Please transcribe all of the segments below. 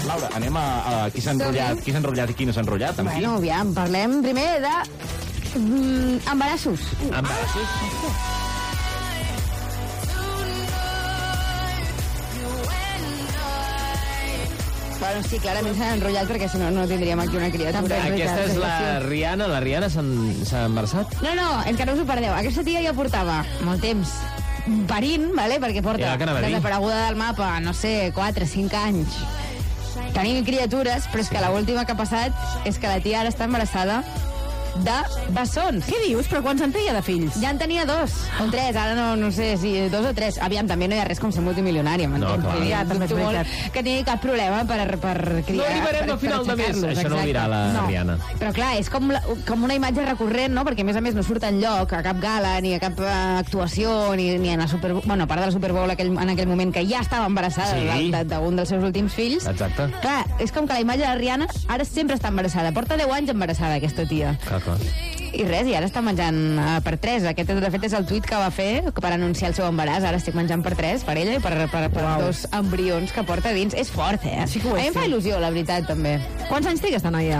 Laura, anem a qui s'ha enrotllat i qui no s'ha enrotllat, amb qui? Bueno, aviam, parlem primer de... embarassos. Embarassos? Bueno, sí, clarament s'han enrotllat perquè si no, no tindríem aquí una criatura. Aquesta és la Rihanna. La Rihanna s'ha embarassat? No, encara us ho perdeu. Aquesta tia ja portava molt temps parint, vale? Perquè porta desapareguda del mapa, no sé, 4 o 5 anys. Tenim criatures, però és que l'última que ha passat és que la tia ara està embarassada de bessons. Què dius? Però quants en tenia de fills? Ja en tenia 2 o 3, ara no sé si 2 o 3. Aviam, també no hi ha res com ser multimilionària, m'entens? No, clar. Ja, també és veritat. Que tingui cap problema per criar... No arribarem al final de mes, això no ho dirà la Rihanna. Però clar, és com una imatge recurrent, no? Perquè a més no surt enlloc, a cap gala, ni a cap actuació, ni a la Super Bowl, bueno, a part de la Super Bowl en aquell moment, que ja estava embarassada d'un dels seus últims fills. Exacte. Clar, és com que la imatge de Rihanna ara sempre està embarassada. Porta 10 anys embarassada, aquesta tia. I res, i ara està menjant per 3. Aquest, de fet, és el tuit que va fer per anunciar el seu embaràs. Ara estic menjant per 3, per ella i per 2 embrions que porta dins. És fort, eh? Sí que ho és, a mi em fa il·lusió, la veritat, també. Quants anys té aquesta noia?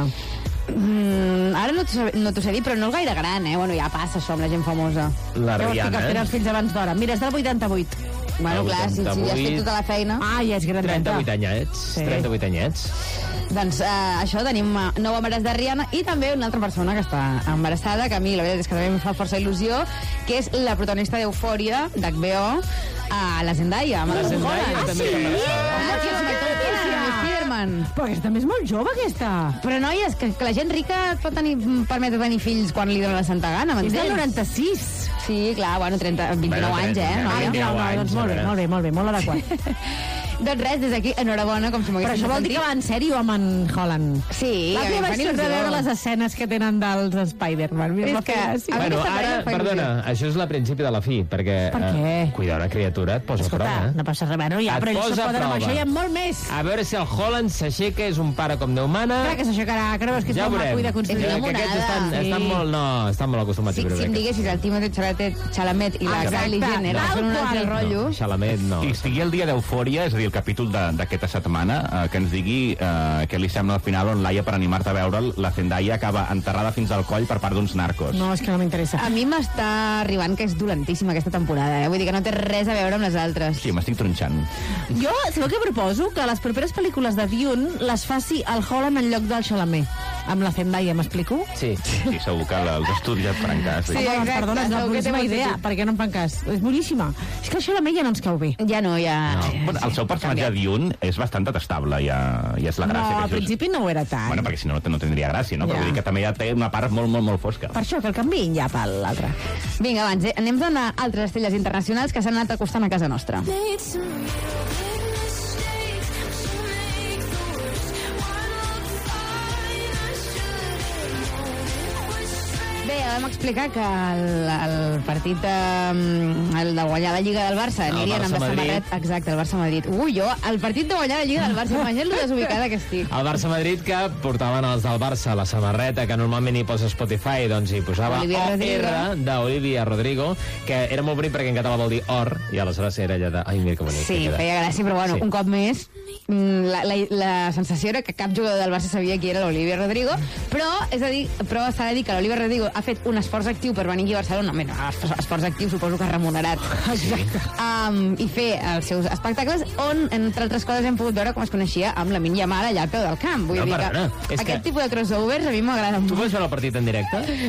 Ara no t'ho sé dir, però no és gaire gran, eh? Bueno, ja passa això amb la gent famosa. La Rihanna, Rihanna, tenen els fills abans d'hora. Mira, és del 88. Bueno, clar, si ja has fet tota la feina... Ja és grandeta. 38 anyets. 38 anyets. Doncs això, tenim nou embaràs de Rihanna i també una altra persona que està embarassada, que a mi la veritat és que també em fa força il·lusió, que és la protagonista d'Eufòria, d'HBO, la Zendaya. La Zendaya també està embarassada. Però aquesta també és molt jove, aquesta. Però, noies, que la gent rica et pot permetre tenir fills quan li dona la santa gana, m'entens? És del 96. Sí, clar, 29 anys, eh? Doncs molt bé, molt adequat. Doncs res, des d'aquí, enhorabona, com si m'ho Però això vol dir que va en sèrio amb en Holland. Sí, l'altre vaig tornar a veure les escenes que tenen dels Spider-Man. És que... Bueno, ara, perdona, això és la principi de la fi, perquè... Per què? Cuidar una criatura et posa a prova, eh? No passa res, bueno, ja, però ells es poden amb això i amb molt més. A veure si el Holland s'aixeca, és un pare com Déu mana... Clar que s'aixecarà, creus que és molt maco i de construir una monada. Estan molt acostumats a viure Si em diguessis el Timothée Chalamet i la Kylie Jenner són un altre rotllo... Chalamet no. I estigui el dia d'Eufòria, és a dir, el capítol d'aquesta setmana, que ens digui què li sembla al final on Laia, per animar-te a veure'l, la Zendaya acaba enterrada fins al coll per part d'uns narcos. No, és que no m'interessa. A mi m'està arribant que és dolentíssima aquesta temporada, eh? Vull dir que no té res a veure amb les altres. Sí, m'estic tronxant. Jo, sabeu què proposo? Que les properes pel·lícules de Dune les faci el Holland en lloc del Chalamet. Amb la Zendaya, m'explico? Sí. Sí, segur que els estudis ja et faran cas. Sí, exacte. Perdona, és una boníssima idea. Per què no em fan cas? És boníssima. És que el Chalamet ja no ens cau bé. Ja no, ja... Bueno, el seu personatge de Dune és bastant detestable, ja és la gràcia. No, al principi no ho era tant. Bueno, perquè si no tindria gràcia, no? Però vull dir que també ja té una part molt fosca. Per això, que el canviïn ja per l'altre. Vinga, abans, anem a altres estrelles internacionals que s'han anat acostant a casa nostra. Bé, vam explicar que el partit el de guanyar la Lliga del Barça anirien amb la samarreta... Exacte, el Barça-Madrid. El partit de guanyar la Lliga del Barça, imagina't lo desubicada que estic. El Barça-Madrid, que portaven els del Barça la samarreta, que normalment hi posa Spotify, doncs hi posava OR d'Olivia Rodrigo, que era molt bonic perquè en català vol dir or, i aleshores era allà de... Ai, mira que bonic. Sí, feia gràcia, però bueno, un cop més la sensació era que cap jugador del Barça sabia qui era l'Olivia Rodrigo, però s'ha de dir que l'Olivia Rodrigo ha fet un esforç actiu per venir aquí a Barcelona, esforç actiu suposo que remunerat, i fer els seus espectacles on, entre altres coses, hem pogut veure com es coneixia amb la Lamine Yamal allà al peu del camp. Vull dir que aquest tipus de crossovers a mi m'agrada molt. Tu vols veure el partit en directe?